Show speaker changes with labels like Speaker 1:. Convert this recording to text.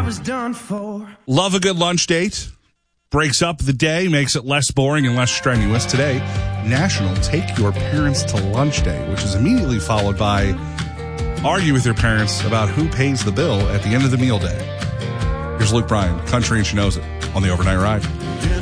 Speaker 1: was done for.
Speaker 2: Love a good lunch date. Breaks up the day, makes it less boring and less strenuous. Today, National Take Your Parents to Lunch Day, which is immediately followed by argue with your parents about who pays the bill at the end of the meal day. Here's Luke Bryan, Country and She Knows It, on the Overnight Ride.